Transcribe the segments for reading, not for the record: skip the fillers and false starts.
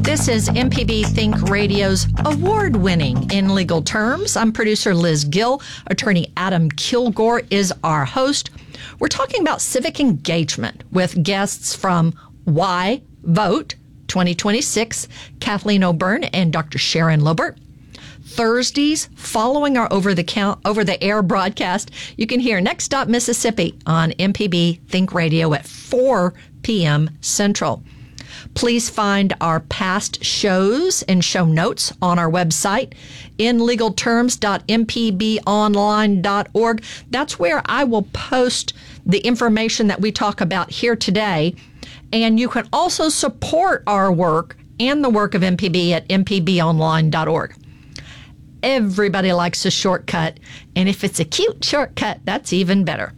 This is MPB Think Radio's award-winning In Legal Terms. I'm producer Liz Gill. Attorney Adam Kilgore is our host. We're talking about civic engagement with guests from Why Vote 2026, Kathleen O'Byrne and Dr. Sharon Lobert. Thursdays, following our over-the-air broadcast, you can hear Next Stop Mississippi on MPB Think Radio at 4 p.m. Central. Please find our past shows and show notes on our website, inlegalterms.mpbonline.org. That's where I will post the information that we talk about here today. And you can also support our work and the work of MPB at mpbonline.org. Everybody likes a shortcut, and if it's a cute shortcut, that's even better.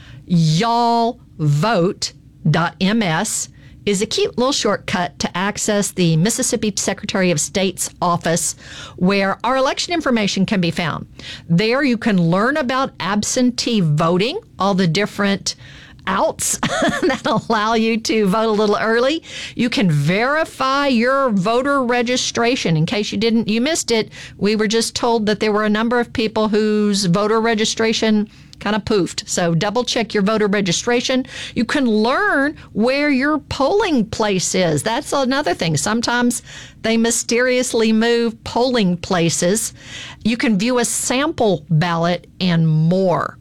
YallVote.ms is a cute little shortcut to access the Mississippi Secretary of State's office where our election information can be found. There you can learn about absentee voting, all the different outs that allow you to vote a little early. You can verify your voter registration. In case you missed it, we were just told that there were a number of people whose voter registration kind of poofed. So double check your voter registration. You can learn where your polling place is. That's another thing. Sometimes they mysteriously move polling places. You can view a sample ballot and more.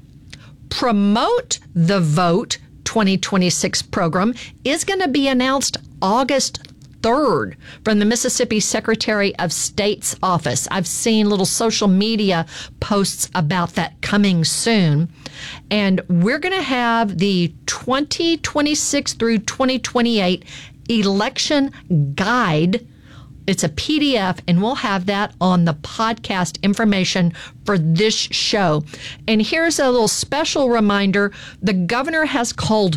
Promote the Vote 2026 program is going to be announced August 3rd from the Mississippi Secretary of State's office. I've seen little social media posts about that coming soon. And we're going to have the 2026 through 2028 election guide. It's a PDF, and we'll have that on the podcast information for this show. And here's a little special reminder. The governor has called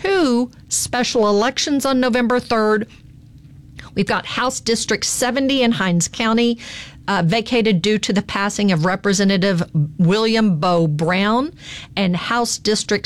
2 special elections on November 3rd. We've got House District 70 in Hinds County, vacated due to the passing of Representative William Beau Brown, and House District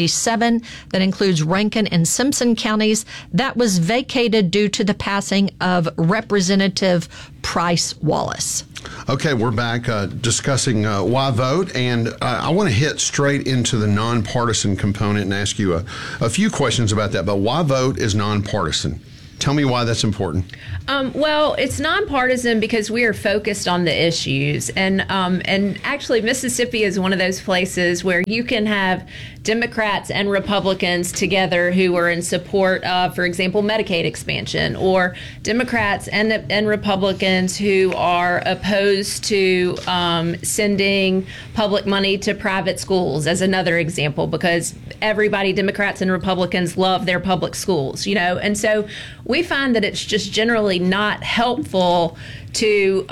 77, that includes Rankin and Simpson counties, that was vacated due to the passing of Representative Price Wallace. Okay, we're back discussing Why Vote, and I want to hit straight into the nonpartisan component and ask you a few questions about that. But Why Vote is nonpartisan. Tell me why that's important. Well, it's nonpartisan because we are focused on the issues. And actually, Mississippi is one of those places where you can have Democrats and Republicans together who are in support of, for example, Medicaid expansion, or Democrats and Republicans who are opposed to sending public money to private schools, as another example, because everybody, Democrats and Republicans, love their public schools, and so we find that it's just generally not helpful to,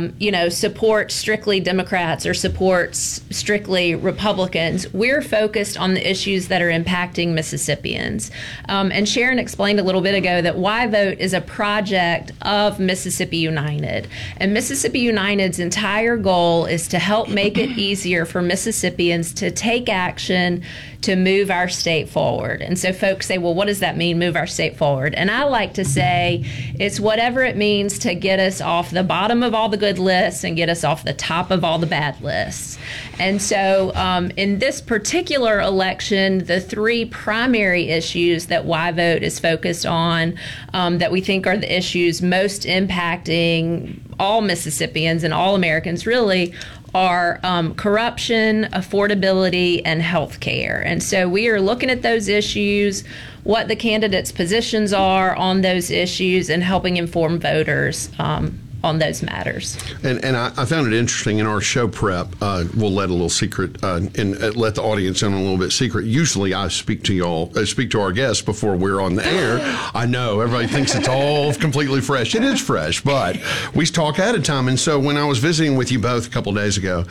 support strictly Democrats or support strictly Republicans. We're focused on the issues that are impacting Mississippians. And Sharon explained a little bit ago that Why Vote is a project of Mississippi United. And Mississippi United's entire goal is to help make it easier for Mississippians to take action to move our state forward. And so folks say, well, what does that mean, move our state forward? And I like to say it's whatever it means to get us off the bottom of all the good lists and get us off the top of all the bad lists. And so in this particular election, the 3 primary issues that Why Vote is focused on that we think are the issues most impacting all Mississippians and all Americans really are corruption, affordability, and health care. And so we are looking at those issues, what the candidates' positions are on those issues, and helping inform voters on those matters. And I found it interesting in our show prep. We'll let a little secret and let the audience in on a little bit secret. Usually I speak to our guests before we're on the air. I know everybody thinks it's all completely fresh. It is fresh, but we talk ahead of time. And so when I was visiting with you both a couple of days ago,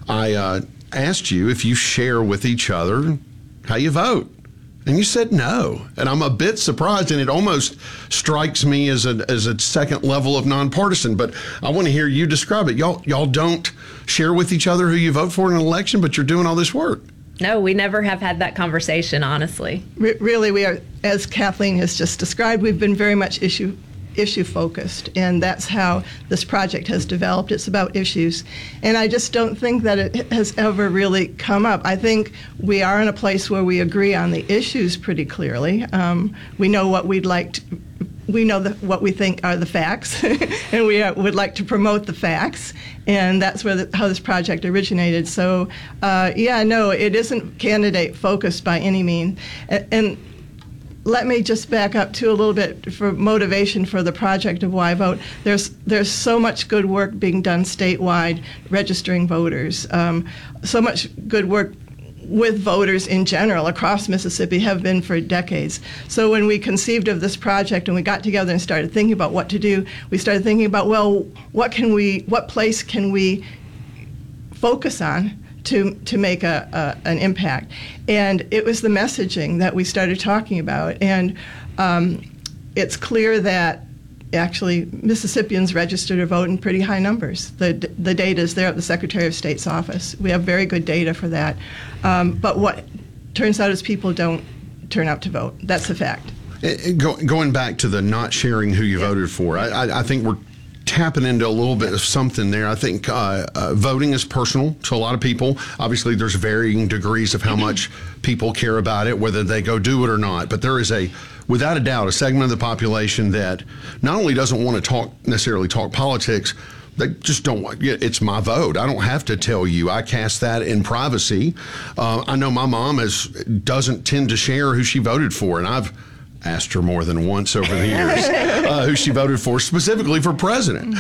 I asked you if you share with each other how you vote. And you said no. And I'm a bit surprised, and it almost strikes me as a second level of nonpartisan. But I want to hear you describe it. Y'all don't share with each other who you vote for in an election, but you're doing all this work. No, we never have had that conversation, honestly. Really, we are, as Kathleen has just described, we've been very much issue issue focused, and that's how this project has developed. It's about issues, and I just don't think that it has ever really come up. I think we are in a place where we agree on the issues pretty clearly. We know what we'd like to, we know what we think are the facts, and we would like to promote the facts, and that's where how this project originated. So, no, it isn't candidate focused by any means. And let me just back up to a little bit for motivation for the project of Why Vote. There's so much good work being done statewide, registering voters. So much good work with voters in general across Mississippi have been for decades. So when we conceived of this project and we got together and started thinking about what to do, we started thinking about, well, what place can we focus on to make an impact? And it was the messaging that we started talking about. And it's clear that actually Mississippians register to vote in pretty high numbers. The data is there at the Secretary of State's office. We have very good data for that. But what turns out is people don't turn out to vote. That's a fact. Going back to the not sharing who you voted for, I think we're tapping into a little bit of something there. I think voting is personal to a lot of people. Obviously, there's varying degrees of how much people care about it, whether they go do it or not. But there is without a doubt, a segment of the population that not only doesn't want to necessarily talk politics, they just don't want, it's my vote. I don't have to tell you. I cast that in privacy. I know my mom doesn't tend to share who she voted for, and I've asked her more than once over the years who she voted for, specifically for president.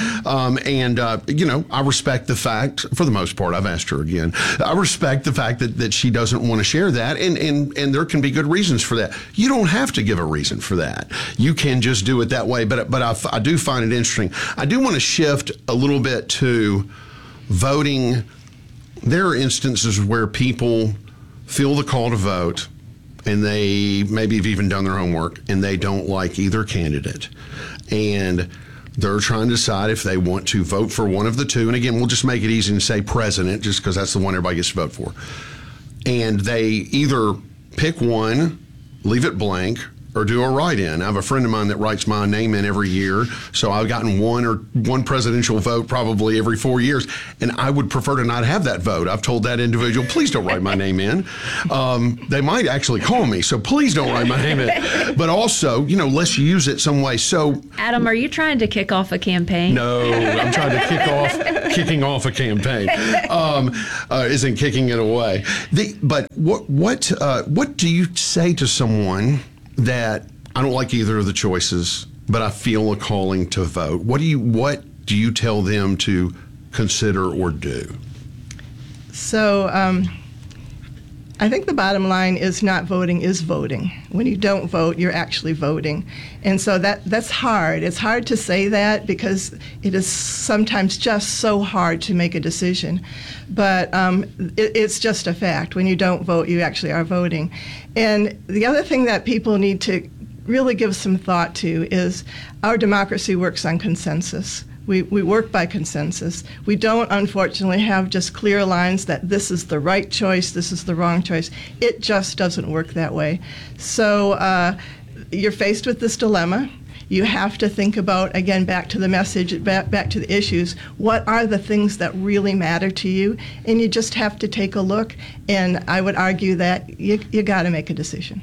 I respect the fact, for the most part, I've asked her again, I respect the fact that she doesn't want to share that, and there can be good reasons for that. You don't have to give a reason for that. You can just do it that way, but I do find it interesting. I do want to shift a little bit to voting. There are instances where people feel the call to vote, and they maybe have even done their homework, and they don't like either candidate. And they're trying to decide if they want to vote for one of the two. And again, we'll just make it easy and say president, just because that's the one everybody gets to vote for. And they either pick one, leave it blank, or do a write-in. I have a friend of mine that writes my name in every year, so I've gotten one presidential vote probably every 4 years, and I would prefer to not have that vote. I've told that individual, please don't write my name in. They might actually call me, so please don't write my name in. But also, let's use it some way. So, Adam, are you trying to kick off a campaign? No, I'm trying to kicking off a campaign. Isn't kicking it away. But what do you say to someone that I don't like either of the choices, but I feel a calling to vote? What do you tell them to consider or do? So I think the bottom line is not voting is voting. When you don't vote, you're actually voting. And so that's hard. It's hard to say that because it is sometimes just so hard to make a decision. But it's just a fact. When you don't vote, you actually are voting. And the other thing that people need to really give some thought to is our democracy works on consensus. We work by consensus. We don't, unfortunately, have just clear lines that this is the right choice, this is the wrong choice. It just doesn't work that way. So you're faced with this dilemma. You have to think about, again, back to the message, back to the issues. What are the things that really matter to you? And you just have to take a look. And I would argue that you got to make a decision.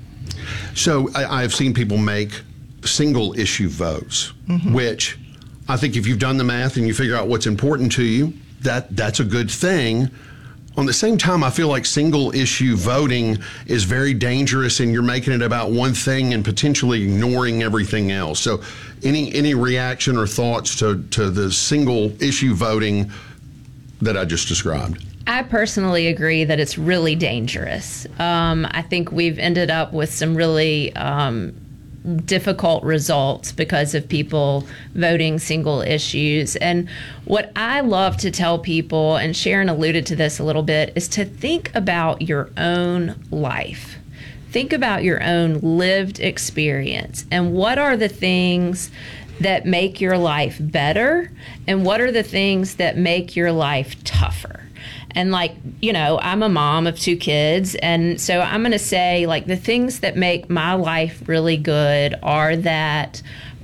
So I've seen people make single issue votes, which I think if you've done the math and you figure out what's important to you, that's a good thing. On the same time, I feel like single issue voting is very dangerous, and you're making it about one thing and potentially ignoring everything else. So any reaction or thoughts to the single issue voting that I just described? I personally agree that it's really dangerous. I think we've ended up with some really difficult results because of people voting single issues. And what I love to tell people, and Sharon alluded to this a little bit, is to think about your own life. Think about your own lived experience and what are the things that make your life better and what are the things that make your life tougher. And I'm a mom of 2 kids. And so I'm going to say the things that make my life really good are that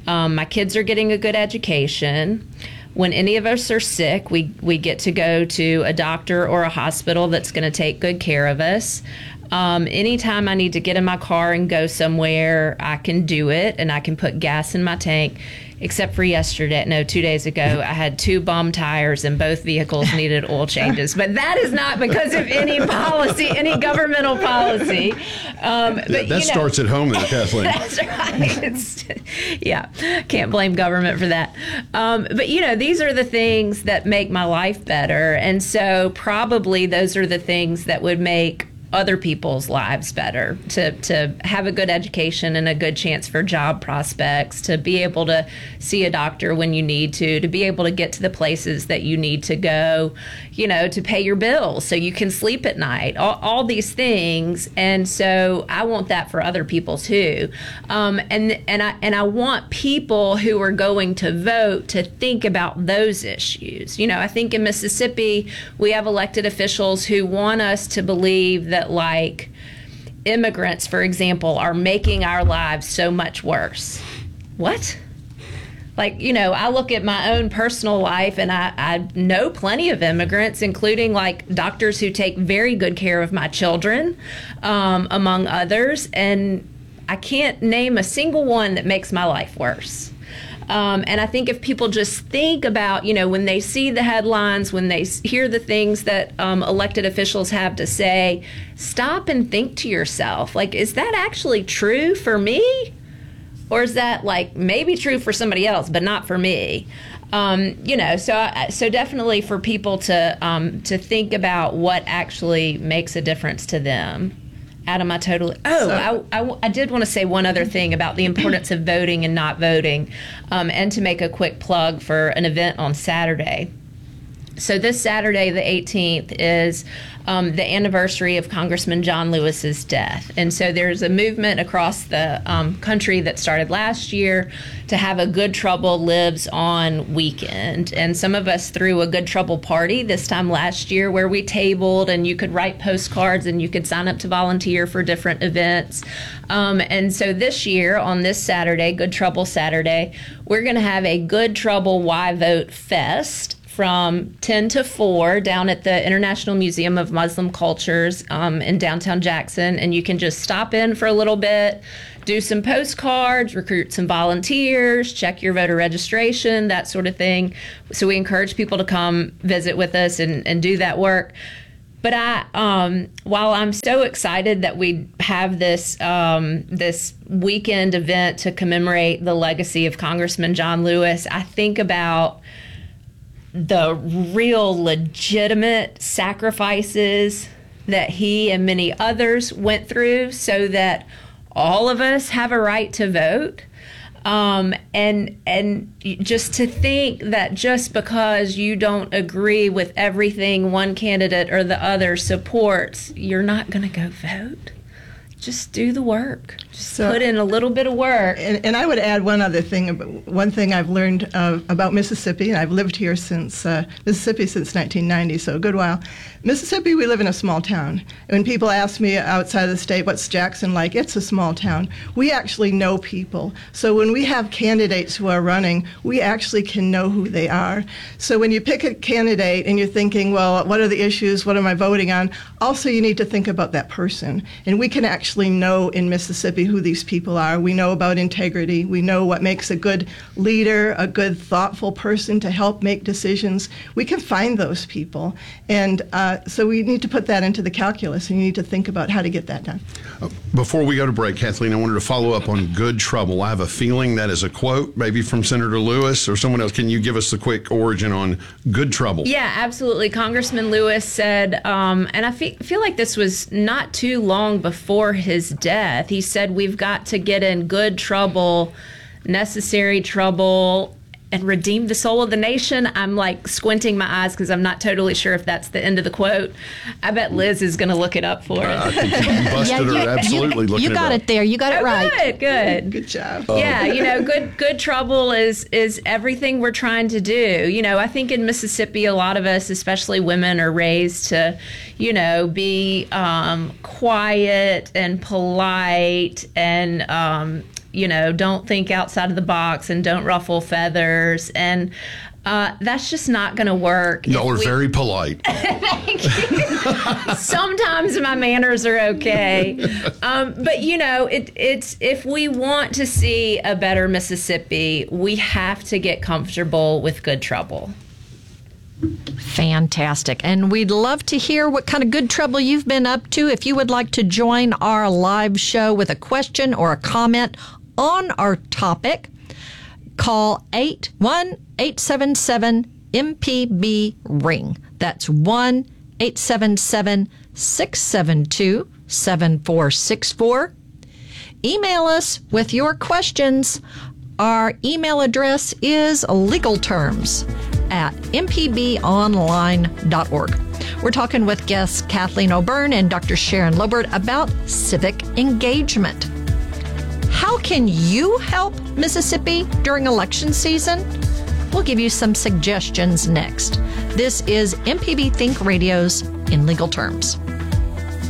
My kids are getting a good education. When any of us are sick, we get to go to a doctor or a hospital that's going to take good care of us. Anytime I need to get in my car and go somewhere, I can do it, and I can put gas in my tank. Except for 2 days ago, I had 2 bum tires and both vehicles needed oil changes. But that is not because of any policy, any governmental policy. That starts at home, then, Kathleen. That's right. Can't blame government for that. But these are the things that make my life better. And so probably those are the things that would make other people's lives better, to have a good education and a good chance for job prospects, to be able to see a doctor when you need to be able to get to the places that you need to go, to pay your bills so you can sleep at night, all these things. And so I want that for other people too. And I want people who are going to vote to think about those issues. I think in Mississippi, we have elected officials who want us to believe that, like, immigrants, for example, are making our lives so much worse. What? Like, I look at my own personal life, and I know plenty of immigrants, including like doctors who take very good care of my children, among others, and I can't name a single one that makes my life worse. And I think if people just think about, when they see the headlines, when they hear the things that elected officials have to say, stop and think to yourself, like, is that actually true for me? Or is that like maybe true for somebody else, but not for me? So definitely for people to think about what actually makes a difference to them. Adam, I did want to say one other thing about the importance of voting and not voting, and to make a quick plug for an event on Saturday. So this Saturday, the 18th, is the anniversary of Congressman John Lewis's death. And so there's a movement across the country that started last year to have a Good Trouble Lives On weekend. And some of us threw a Good Trouble party this time last year where we tabled, and you could write postcards and you could sign up to volunteer for different events. And so this year, on this Saturday, Good Trouble Saturday, we're going to have a Good Trouble Why Vote Fest from 10 to 4 down at the International Museum of Muslim Cultures in downtown Jackson. And you can just stop in for a little bit, do some postcards, recruit some volunteers, check your voter registration, that sort of thing. So we encourage people to come visit with us and do that work. But while I'm so excited that we have this weekend event to commemorate the legacy of Congressman John Lewis, I think about the real legitimate sacrifices that he and many others went through so that all of us have a right to vote. And just to think that just because you don't agree with everything one candidate or the other supports, you're not going to go vote. Just do the work. Just put in a little bit of work. And I would add one other thing. One thing I've learned about Mississippi, and I've lived here since Mississippi since 1990, so a good while. Mississippi, we live in a small town. When people ask me outside of the state, what's Jackson like? It's a small town. We actually know people. So when we have candidates who are running, we actually can know who they are. So when you pick a candidate and you're thinking, well, what are the issues? What am I voting on? Also, you need to think about that person. And we can actually know in Mississippi who these people are. We know about integrity. We know what makes a good leader, a good, thoughtful person to help make decisions. We can find those people. And so we need to put that into the calculus, and you need to think about how to get that done. Before we go to break, Kathleen, I wanted to follow up on Good Trouble. I have a feeling that is a quote, maybe from Senator Lewis or someone else. Can you give us the quick origin on Good Trouble? Yeah, absolutely. Congressman Lewis said, and I feel like this was not too long before his death, he said, we've got to get in good trouble, necessary trouble, and redeem the soul of the nation. I'm like squinting my eyes because I'm not totally sure if that's the end of the quote. I bet Liz is going to look it up for us. I think you busted her absolutely looking you got it it there. You got it right. Good job. Yeah, good trouble is everything we're trying to do. I think in Mississippi, a lot of us, especially women, are raised to, be quiet and polite and don't think outside of the box and don't ruffle feathers. And that's just not going to work. Y'all are very polite. Thank you. Sometimes my manners are okay. But, it's if we want to see a better Mississippi, we have to get comfortable with good trouble. Fantastic. And we'd love to hear what kind of good trouble you've been up to. If you would like to join our live show with a question or a comment on our topic, call 1-877-MPB-RING. That's 1-877-672-7464. Email us with your questions. Our email address is legalterms@mpbonline.org. We're talking with guests Kathleen O'Byrne and Dr. Sharon Lobert about civic engagement. How can you help Mississippi during election season? We'll give you some suggestions next. This is MPB Think Radio's In Legal Terms.